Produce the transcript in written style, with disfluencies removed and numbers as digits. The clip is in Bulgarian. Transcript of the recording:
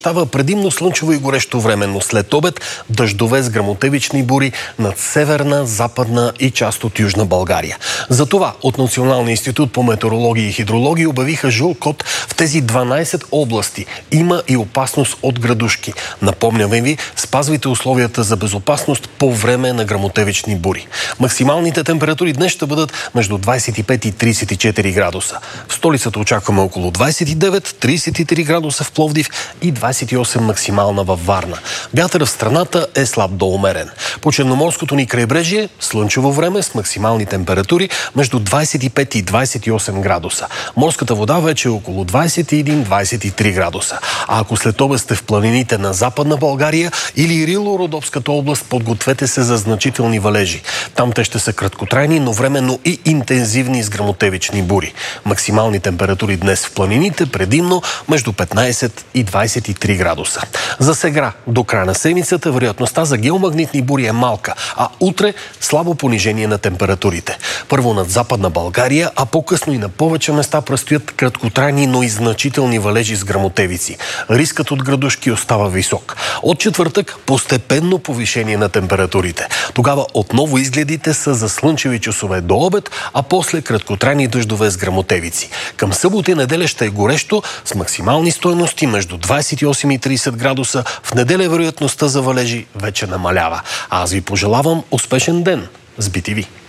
Става предимно слънчево и горещо време, но след обед дъждове с гръмотевични бури над северна, западна и част от Южна България. Затова от Националния институт по метеорология и хидрология обявиха жълт код в тези 12 области. Има и опасност от градушки. Напомняме ви, спазвайте условията за безопасност по време на гръмотевични бури. Максималните температури днес ще бъдат между 25 и 34 градуса. В столицата очакваме около 29, 33 градуса в Пловдив и 28 максимална във Варна. Вятърът в страната е слаб до умерен. По черноморското ни крайбрежие слънчево време с максимални температури между 25 и 28 градуса. Морската вода вече е около 21-23 градуса. А ако след обед сте в планините на Западна България или Рило-Родопската област, подгответе се за значителни валежи. Там те ще са краткотрайни, но временно и интензивни с гръмотевични бури. Максимални температури днес в планините предимно между 15 и 23 градуса. За сега, до края на седмицата, вероятността за геомагнитни бури е малка, а утре слабо понижение на температурите. Първо над Западна България, а по-късно и на повече места предстоят краткотрайни, но и значителни валежи с гръмотевици. Рискът от градушки остава висок. От четвъртък постепенно повишение на температурите. Тогава отново изгледите са за слънчеви часове до обед, а после краткотрайни дъждове с гръмотевици. Към събота и неделя ще е горещо с максимални стойности между 28 и 30 градуса. В неделя вероятността за валежи вече намалява. А аз ви пожелавам успешен ден с BTV.